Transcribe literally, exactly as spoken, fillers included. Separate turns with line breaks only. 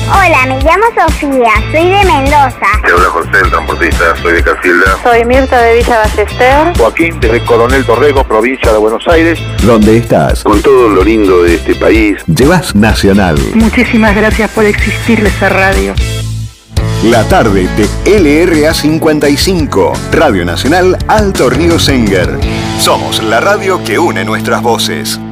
Hola, me llamo Sofía, soy de Mendoza.
Te habla José, el transportista, soy de Casilda.
Soy Mirta de Villa Ballester.
Joaquín, desde Coronel Dorrego, provincia de Buenos Aires.
¿Dónde estás?
Con todo lo lindo de este país.
Llevas Nacional.
Muchísimas gracias por existir esa radio.
La tarde de L R A cincuenta y cinco, Radio Nacional Alto Río Senguer. Somos la radio que une nuestras voces.